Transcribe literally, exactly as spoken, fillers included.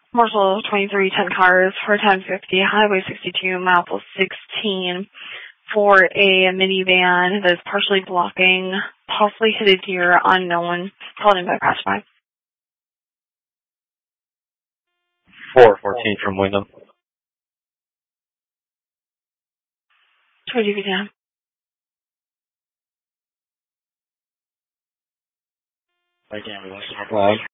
Marshall twenty-three, ten cars, four times fifty, Highway sixty-two, Maple sixteen, for a minivan that is partially blocking, possibly hit a deer, unknown, called in by passerby. four fourteen from Wyndham. twenty-two, ten. Like ambulance, North Lab.